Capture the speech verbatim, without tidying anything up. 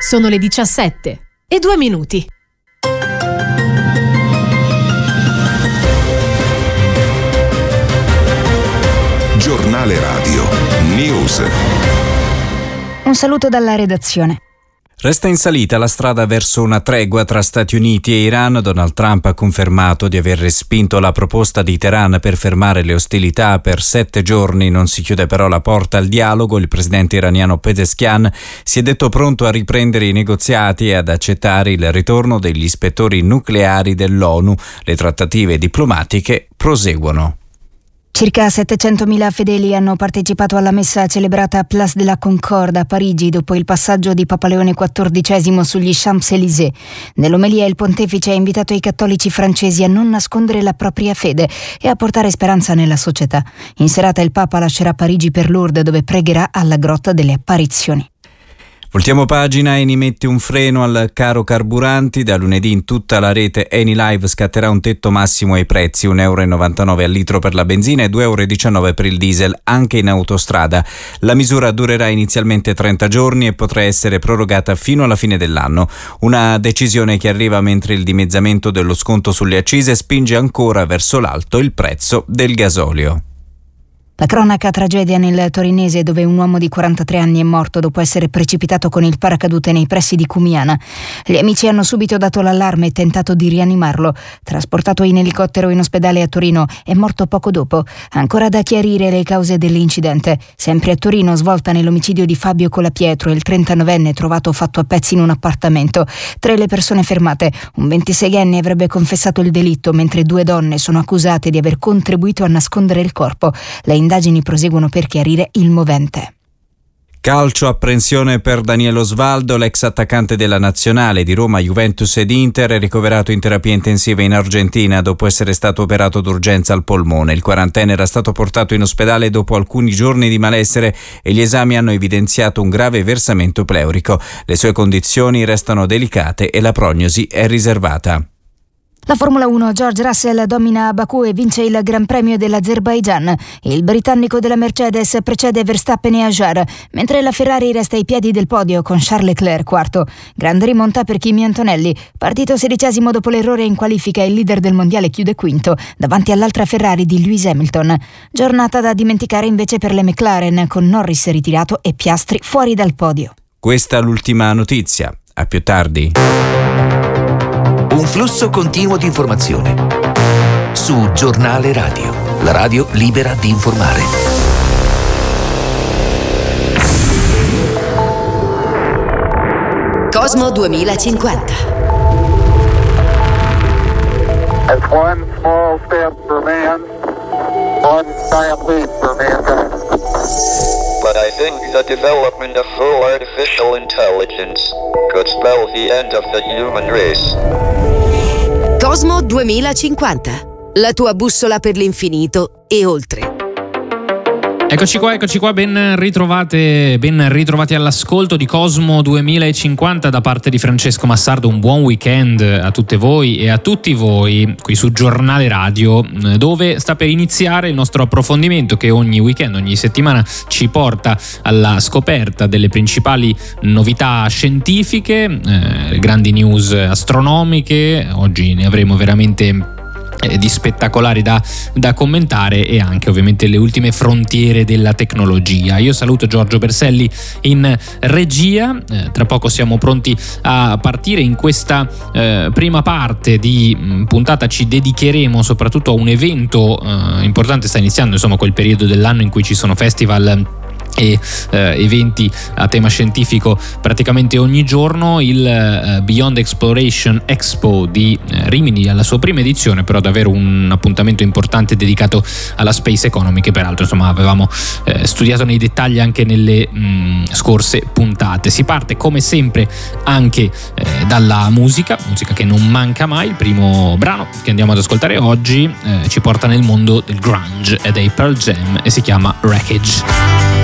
Sono le diciassette e due minuti. Giornale Radio News. Un saluto dalla redazione. Resta in salita la strada verso una tregua tra Stati Uniti e Iran. Donald Trump ha confermato di aver respinto la proposta di Teheran per fermare le ostilità per sette giorni. Non si chiude però la porta al dialogo. Il presidente iraniano Pezeshkian si è detto pronto a riprendere i negoziati e ad accettare il ritorno degli ispettori nucleari dell'ONU. Le trattative diplomatiche proseguono. Circa settecentomila fedeli hanno partecipato alla messa celebrata a Place de la Concorde a Parigi dopo il passaggio di Papa Leone quattordicesimo sugli Champs-Élysées. Nell'omelia il pontefice ha invitato i cattolici francesi a non nascondere la propria fede e a portare speranza nella società. In serata il Papa lascerà Parigi per Lourdes, dove pregherà alla Grotta delle Apparizioni. Voltiamo pagina. Eni mette un freno al caro carburanti. Da lunedì in tutta la rete Eni Live scatterà un tetto massimo ai prezzi, un euro e novantanove al litro per la benzina e due euro e diciannove per il diesel, anche in autostrada. La misura durerà inizialmente trenta giorni e potrà essere prorogata fino alla fine dell'anno. Una decisione che arriva mentre il dimezzamento dello sconto sulle accise spinge ancora verso l'alto il prezzo del gasolio. La cronaca tragedia nel torinese, dove un uomo di quarantatré anni è morto dopo essere precipitato con il paracadute nei pressi di Cumiana. Gli amici hanno subito dato l'allarme e tentato di rianimarlo. Trasportato in elicottero in ospedale a Torino, è morto poco dopo. Ancora da chiarire le cause dell'incidente. Sempre a Torino, svolta nell'omicidio di Fabio Colapietro, il trentanovenne trovato fatto a pezzi in un appartamento. Tre le persone fermate. Un ventiseienne avrebbe confessato il delitto, mentre due donne sono accusate di aver contribuito a nascondere il corpo. Le indagini proseguono per chiarire il movente. Calcio, apprensione per Daniele Osvaldo, l'ex attaccante della nazionale di Roma, Juventus ed Inter, è ricoverato in terapia intensiva in Argentina dopo essere stato operato d'urgenza al polmone. Il quarantenne era stato portato in ospedale dopo alcuni giorni di malessere e gli esami hanno evidenziato un grave versamento pleurico. Le sue condizioni restano delicate e la prognosi è riservata. La Formula uno, George Russell domina Baku e vince il Gran Premio dell'Azerbaigian. Il britannico della Mercedes precede Verstappen e Hajar, mentre la Ferrari resta ai piedi del podio con Charles Leclerc quarto. Grande rimonta per Kimi Antonelli. Partito sedicesimo dopo l'errore in qualifica, il leader del mondiale chiude quinto, davanti all'altra Ferrari di Lewis Hamilton. Giornata da dimenticare invece per le McLaren, con Norris ritirato e Piastri fuori dal podio. Questa è l'ultima notizia. A più tardi. Un flusso continuo di informazione su Giornale Radio, la radio libera di informare. Cosmo duemilacinquanta. It's one small step for man, one giant leap for mankind. But I think the development of full artificial intelligence could spell the end of the human race. Cosmo duemilacinquanta, la tua bussola per l'infinito e oltre. Eccoci qua, eccoci qua, ben ritrovate, ben ritrovati all'ascolto di Cosmo duemilacinquanta da parte di Francesco Massardo. Un buon weekend a tutte voi e a tutti voi qui su Giornale Radio, dove sta per iniziare il nostro approfondimento che ogni weekend, ogni settimana ci porta alla scoperta delle principali novità scientifiche, eh, grandi news astronomiche. Oggi ne avremo veramente di spettacolari da, da commentare e anche ovviamente le ultime frontiere della tecnologia. Io saluto Giorgio Berselli in regia, eh, tra poco siamo pronti a partire. In questa eh, prima parte di mh, puntata ci dedicheremo soprattutto a un evento eh, importante. Sta iniziando insomma quel periodo dell'anno in cui ci sono festival e eh, eventi a tema scientifico praticamente ogni giorno. Il eh, Beyond Exploration Expo di eh, Rimini alla sua prima edizione, però davvero un appuntamento importante dedicato alla space economy, che peraltro insomma avevamo eh, studiato nei dettagli anche nelle mh, scorse puntate. Si parte come sempre anche eh, dalla musica, musica che non manca mai. Il primo brano che andiamo ad ascoltare oggi eh, ci porta nel mondo del grunge ed è Pearl Jam e si chiama Wreckage.